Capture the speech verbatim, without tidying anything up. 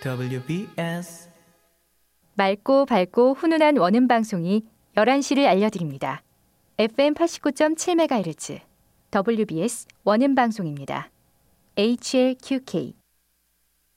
더블유비에스 맑고 밝고 훈훈한 원음 방송이 열한 시를 알려드립니다. 에프엠 팔십구 점 칠 메가헤르츠 더블유비에스 원음 방송입니다. 에이치엘큐케이